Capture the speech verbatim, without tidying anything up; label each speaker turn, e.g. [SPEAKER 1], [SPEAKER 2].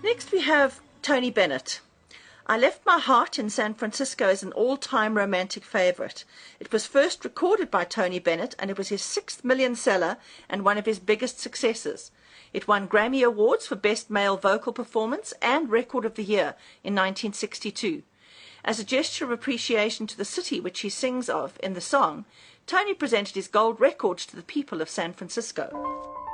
[SPEAKER 1] Next we have Tony Bennett. I Left My Heart in San Francisco is an all-time romantic favorite. It was first recorded by Tony Bennett, and it was his sixth million seller and one of his biggest successes. It won Grammy Awards for Best Male Vocal Performance and Record of the Year in nineteen sixty-two. As a gesture of appreciation to the city which he sings of in the song, Tony presented his gold record to the people of San Francisco.